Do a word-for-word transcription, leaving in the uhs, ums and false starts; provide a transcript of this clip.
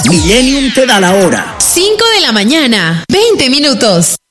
Millennium te da la hora. cinco de la mañana, veinte minutos.